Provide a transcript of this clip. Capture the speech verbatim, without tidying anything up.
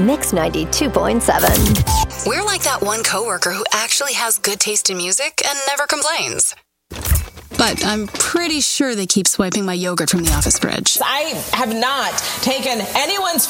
Mix ninety-two point seven. We're like that one coworker who actually has good taste in music and never complains. But I'm pretty sure they keep swiping my yogurt from the office fridge. I have not taken anyone's